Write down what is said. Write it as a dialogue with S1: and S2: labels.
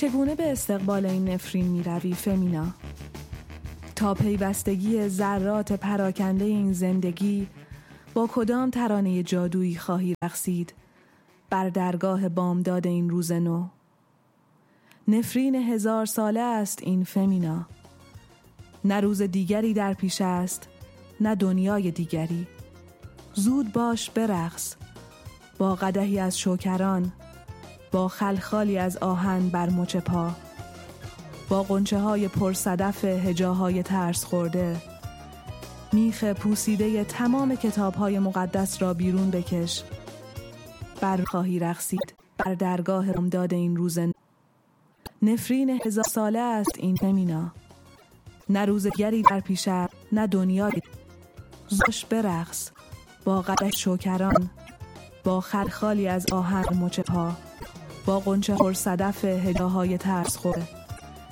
S1: چگونه به استقبال این نفرین می روی فمینا؟ تا پیوستگی ذرات پراکنده این زندگی با کدام ترانه جادویی خواهی رقصید بر درگاه بامداد این روز نو؟ نفرین 1000 ساله است این فمینا، نه روز دیگری در پیش است نه دنیای دیگری. زود باش برقص با قدحی از شوکران، با خلخالی از آهن بر مچ پا، با غنچه های پرصدف هجاهای ترس خورده. میخ پوسیده تمام کتاب های مقدس را بیرون بکش، بر خواهی رقصید بر درگاه بامداد این روز نو. نفرین 1000 ساله است این فمینا، نه روز دیگری در پیش است نه دنیای. زوش برقص با قدح شوکران، با خلخالی از آهن مچ پا، با غنچه پرصدف هجاهای ترس خورده.